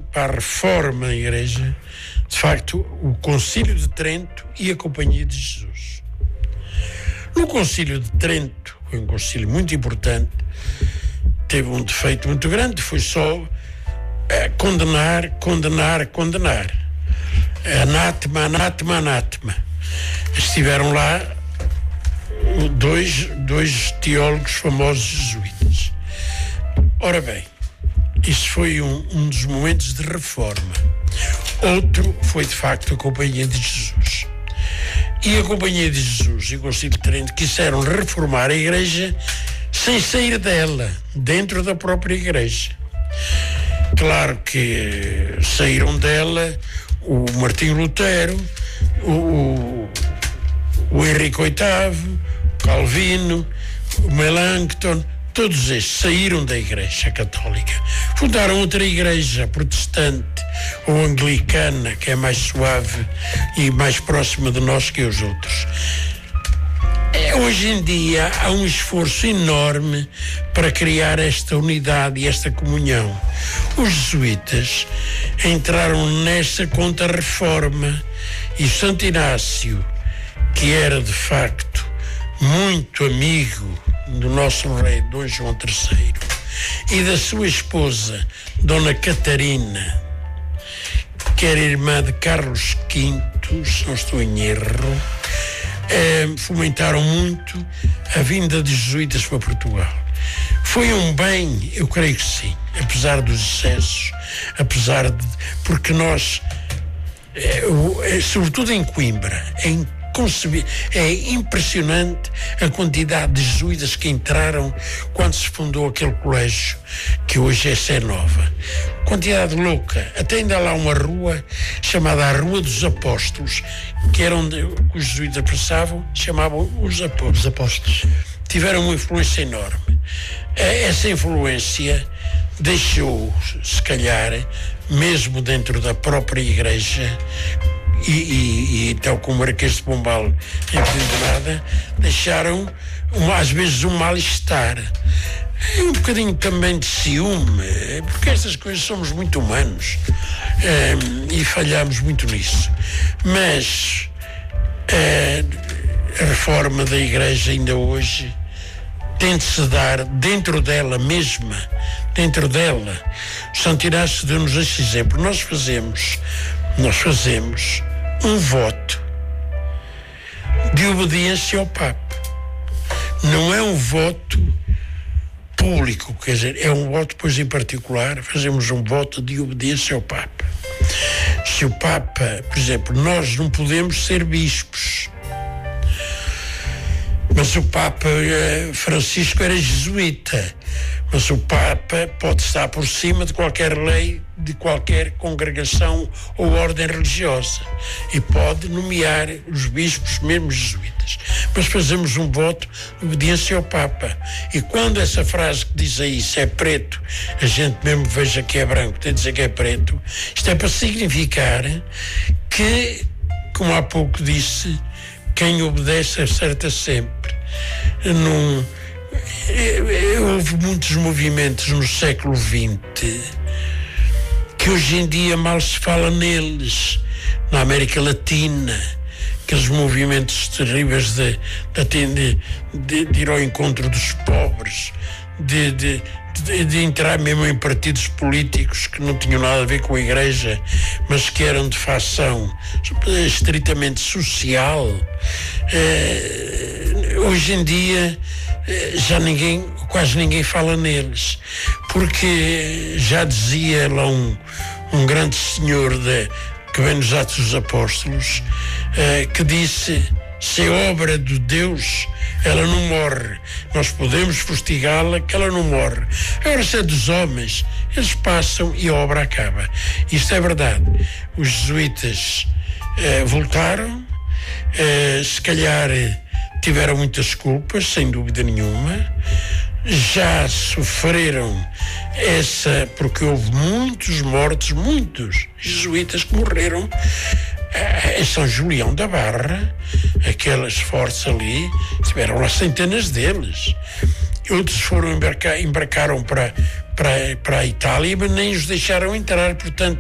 para a reforma da Igreja, de facto, o Concílio de Trento e a Companhia de Jesus. No Concílio de Trento, foi um concílio muito importante, teve um defeito muito grande, foi só condenar. Anátema, anátema, anátema. Estiveram lá dois teólogos famosos jesuítas. Ora bem, isso foi um dos momentos de reforma. Outro foi, de facto, a Companhia de Jesus. E a Companhia de Jesus e o Concílio de Trento quiseram reformar a Igreja sem sair dela, dentro da própria Igreja. Claro que saíram dela o Martinho Lutero, o Henrique VIII, o Calvino, o Melanchthon, todos estes saíram da Igreja Católica. Fundaram outra igreja protestante ou anglicana, que é mais suave e mais próxima de nós que os outros. Hoje em dia há um esforço enorme para criar esta unidade e esta comunhão. Os jesuítas entraram nessa contra-reforma e Santo Inácio, que era de facto muito amigo do nosso rei Dom João III e da sua esposa Dona Catarina, que era irmã de Carlos V, se não estou em erro, fomentaram muito a vinda de jesuítas para Portugal. Foi um bem? Eu creio que sim, apesar dos excessos, porque nós, sobretudo em Coimbra, é impressionante a quantidade de jesuítas que entraram quando se fundou aquele colégio, que hoje é Sé Nova. Quantidade louca. Até ainda há lá uma rua chamada a Rua dos Apóstolos, que era onde os jesuítas passavam, chamavam os apóstolos. Tiveram uma influência enorme. Essa influência deixou, se calhar, mesmo dentro da própria Igreja, e tal como o Marquês de Pombal não entende nada, deixaram às vezes um mal-estar, um bocadinho também de ciúme, porque estas coisas somos muito humanos e falhamos muito nisso. Mas a reforma da Igreja ainda hoje tem-se dar dentro dela mesma, dentro dela. Santo Inácio deu-nos esse exemplo. Nós fazemos um voto de obediência ao Papa. Não é um voto público, quer dizer, é um voto, pois, em particular, fazemos um voto de obediência ao Papa. Se o Papa, por exemplo, nós não podemos ser bispos, mas o Papa Francisco era jesuíta, mas o Papa pode estar por cima de qualquer lei, de qualquer congregação ou ordem religiosa, e pode nomear os bispos, mesmo jesuítas. Mas fazemos um voto de obediência ao Papa. E quando essa frase que diz aí, se é preto, a gente mesmo veja que é branco, tem de dizer que é preto, isto é para significar que, como há pouco disse, quem obedece acerta sempre. Houve muitos movimentos no século XX que hoje em dia mal se fala neles. Na América Latina, aqueles movimentos terríveis de ir ao encontro dos pobres, de entrar mesmo em partidos políticos que não tinham nada a ver com a Igreja, mas que eram de facção estritamente social. Hoje em dia quase ninguém fala neles, porque já dizia lá um grande senhor que vem nos Atos dos Apóstolos, que disse: se é obra de Deus, ela não morre. Nós podemos fustigá-la, que ela não morre. Agora, se é dos homens, eles passam e a obra acaba. Isto é verdade. Os jesuítas voltaram, se calhar tiveram muitas culpas, sem dúvida nenhuma. Já sofreram porque houve muitos mortos, muitos jesuítas que morreram em São Julião da Barra. Aqueles fortes ali, tiveram lá centenas deles. Outros embarcaram para a Itália, mas nem os deixaram entrar. Portanto,